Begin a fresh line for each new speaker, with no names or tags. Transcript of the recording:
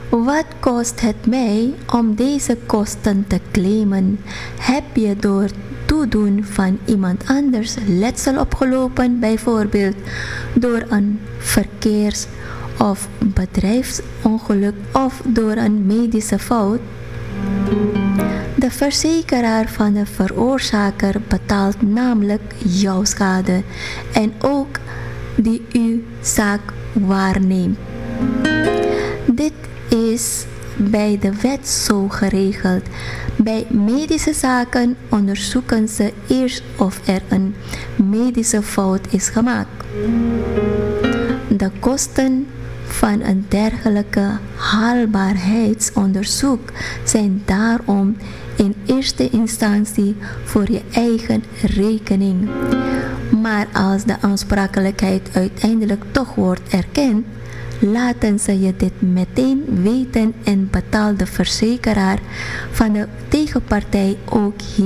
Wat kost het mij om deze kosten te claimen? Heb je door toedoen van iemand anders letsel opgelopen, bijvoorbeeld door een verkeers- of bedrijfsongeluk of door een medische fout? De verzekeraar van de veroorzaker betaalt namelijk jouw schade en ook die uw zaak waarneemt. Dit is bij de wet zo geregeld. Bij medische zaken onderzoeken ze eerst of er een medische fout is gemaakt. De kosten van een dergelijke haalbaarheidsonderzoek zijn daarom in eerste instantie voor je eigen rekening. Maar als de aansprakelijkheid uiteindelijk toch wordt erkend, laten ze je dit meteen weten en betaalt de verzekeraar van de tegenpartij ook